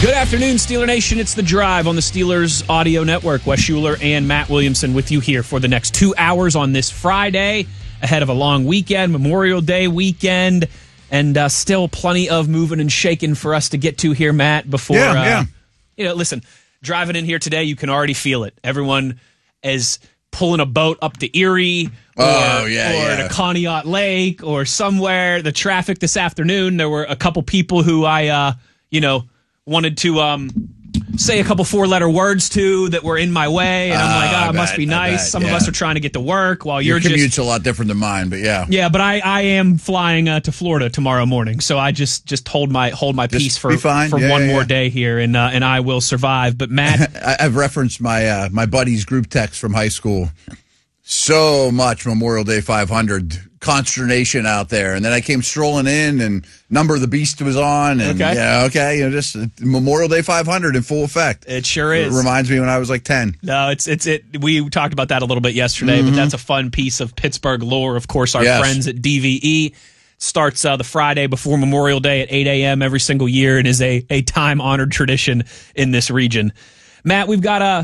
Good afternoon, Steeler Nation. It's The Drive on the Steelers Audio Network. Wes Schuler and Matt Williamson with you here for the next 2 hours on this Friday, ahead of a long weekend, Memorial Day weekend, and still plenty of moving and shaking for us to get to here, Matt, before... listen, driving in here today, you can already feel it. Everyone is pulling a boat up to Erie or to Conneaut Lake or somewhere. The traffic this afternoon, there were a couple people who I, wanted to say a couple four-letter words to that were in my way, and I'm like, it must be nice. Some of us are trying to get to work while your commute's a lot different than mine, but yeah. Yeah, but I am flying to Florida tomorrow morning, so I just hold my peace for one more day here, and I will survive. But Matt, I've referenced my my buddy's group text from high school. So much Memorial Day 500 consternation out there, and then I came strolling in, and Number of the Beast was on, and just Memorial Day 500 in full effect. It sure is. It reminds me when I was like 10. No, it's we talked about that a little bit yesterday, but that's a fun piece of Pittsburgh lore. Of course, our friends at DVE starts the Friday before Memorial Day at 8 a.m. every single year, and is a time-honored tradition in this region. Matt, we've got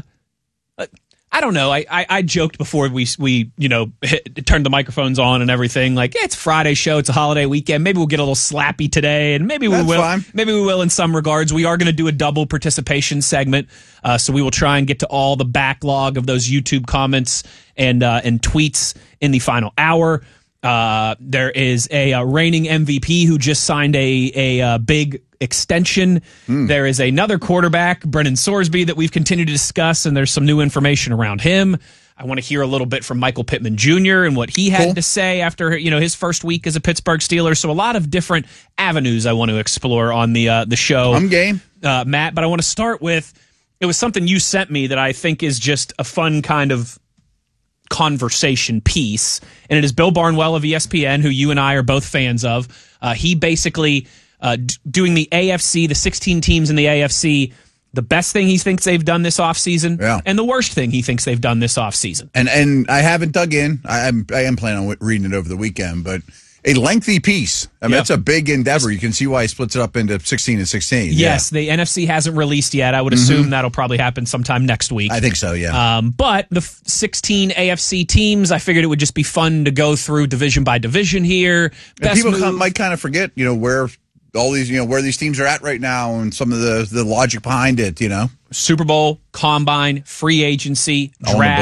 I don't know. I joked before we turned the microphones on and everything. Like, it's Friday show. It's a holiday weekend. Maybe we'll get a little slappy today, and maybe we will. Fine. Maybe we will in some regards. We are going to do a double participation segment, so we will try and get to all the backlog of those YouTube comments and tweets in the final hour. There is a reigning MVP who just signed a big extension. There is another quarterback, Brennan Sorsby, that we've continued to discuss, and there's some new information around him. I want to hear a little bit from Michael Pittman Jr. and what he had to say after his first week as a Pittsburgh Steeler. So a lot of different avenues I want to explore on the show. I'm game, Matt. But I want to start with, it was something you sent me that I think is just a fun kind of conversation piece, and it is Bill Barnwell of ESPN, who you and I are both fans of. He basically doing the AFC, the 16 teams in the AFC, the best thing he thinks they've done this offseason, and the worst thing he thinks they've done this offseason. And I haven't dug in. I am planning on reading it over the weekend, but a lengthy piece. I mean, that's a big endeavor. You can see why he splits it up into 16 and 16. Yes, the NFC hasn't released yet. I would assume that'll probably happen sometime next week. I think so, yeah. But the 16 AFC teams, I figured it would just be fun to go through division by division here. People might kind of forget, where all these, where these teams are at right now, and some of the logic behind it, Super Bowl, Combine, free agency, draft.